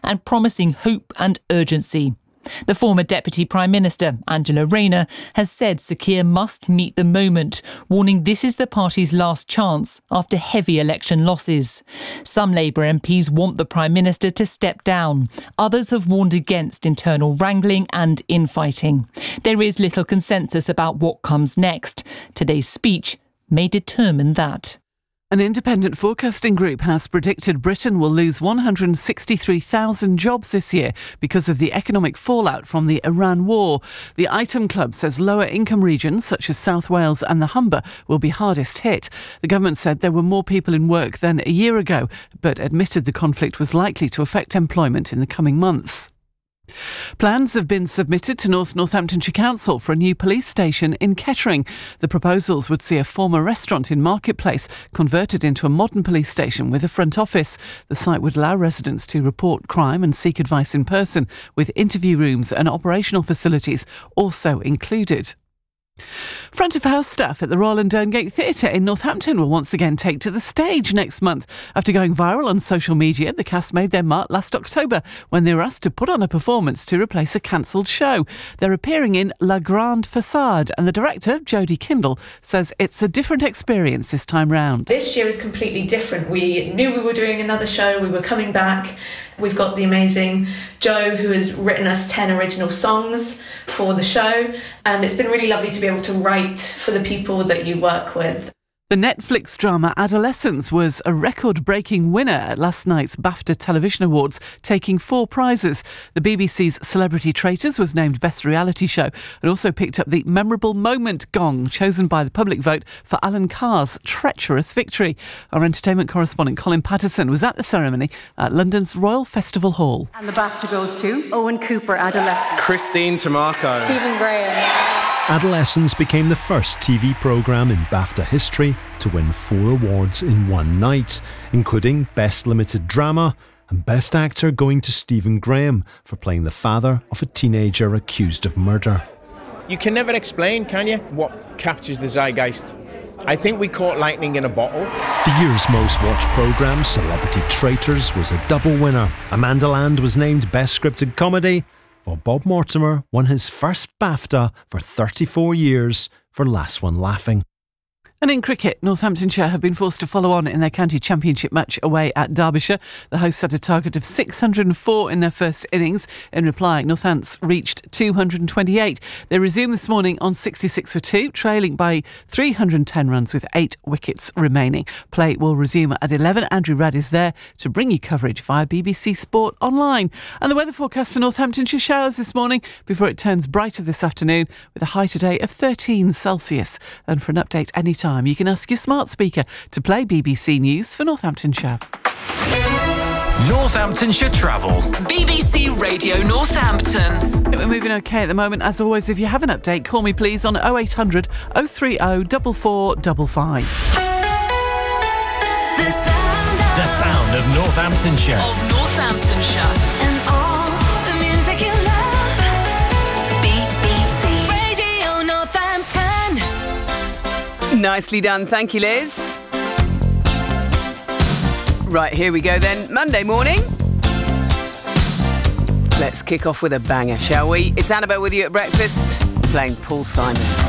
and promising hope and urgency. The former Deputy Prime Minister, Angela Rayner, has said Sir Keir must meet the moment, warning this is the party's last chance after heavy election losses. Some Labour MPs want the Prime Minister to step down. Others have warned against internal wrangling and infighting. There is little consensus about what comes next. Today's speech may determine that. An independent forecasting group has predicted Britain will lose 163,000 jobs this year because of the economic fallout from the Iran war. The Item Club says lower income regions such as South Wales and the Humber will be hardest hit. The government said there were more people in work than a year ago, but admitted the conflict was likely to affect employment in the coming months. Plans have been submitted to North Northamptonshire Council for a new police station in Kettering. The proposals would see a former restaurant in Marketplace converted into a modern police station with a front office. The site would allow residents to report crime and seek advice in person, with interview rooms and operational facilities also included. Front of house staff at the Royal and Derngate Theatre in Northampton will once again take to the stage next month. After going viral on social media, the cast made their mark last October when they were asked to put on a performance to replace a cancelled show. They're appearing in La Grande Façade, and the director, Jodie Kindle, says it's a different experience this time round. This year is completely different. We knew we were doing another show, we were coming back. We've got the amazing Joe, who has written us 10 original songs for the show, and it's been really lovely to be able to write for the people that you work with. The Netflix drama Adolescence was a record-breaking winner at last night's BAFTA Television Awards, taking 4 prizes. The BBC's Celebrity Traitors was named Best Reality Show and also picked up the Memorable Moment gong, chosen by the public vote for Alan Carr's treacherous victory. Our entertainment correspondent Colin Patterson was at the ceremony at London's Royal Festival Hall. And the BAFTA goes to Owen Cooper, Adolescence. Christine Tamarco. Stephen Graham. Adolescence became the first TV programme in BAFTA history to win 4 awards in one night, including Best Limited Drama and Best Actor going to Stephen Graham for playing the father of a teenager accused of murder. You can never explain, can you, what captures the zeitgeist? I think we caught lightning in a bottle. The year's most watched programme, Celebrity Traitors, was a double winner. Amanda Land was named Best Scripted Comedy, while Bob Mortimer won his first BAFTA for 34 years for Last One Laughing. And in cricket, Northamptonshire have been forced to follow on in their county championship match away at Derbyshire. The hosts had a target of 604 in their first innings. In reply, Northants reached 228. They resumed this morning on 66 for 2, trailing by 310 runs with 8 wickets remaining. Play will resume at 11. Andrew Radd is there to bring you coverage via BBC Sport Online. And the weather forecast for Northamptonshire: showers this morning before it turns brighter this afternoon, with a high today of 13 Celsius. And for an update anytime, you can ask your smart speaker to play BBC News for Northamptonshire. Northamptonshire Travel. BBC Radio Northampton. We're moving okay at the moment. As always, if you have an update, call me please on 0800 030 4455. The sound of Northamptonshire. Of Northamptonshire. And all the music you love. BBC Radio Northampton. Nicely done. Thank you, Liz. Right, here we go then. Monday morning. Let's kick off with a banger, shall we? It's Annabelle with you at breakfast, playing Paul Simon.